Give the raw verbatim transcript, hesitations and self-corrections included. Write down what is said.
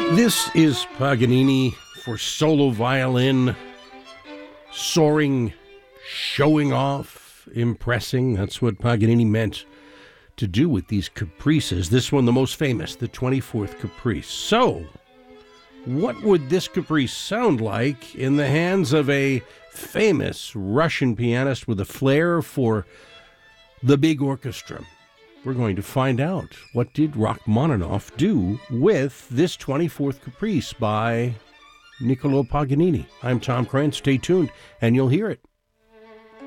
This is Paganini for solo violin, soaring, showing off, impressing. That's what Paganini meant to do with these caprices. This one, the most famous, the twenty-fourth Caprice. So, what would this caprice sound like in the hands of a famous Russian pianist with a flair for the big orchestra? We're going to find out. What did Rachmaninoff do with this twenty-fourth Caprice by Niccolò Paganini? I'm Tom Krantz. Stay tuned, and you'll hear it.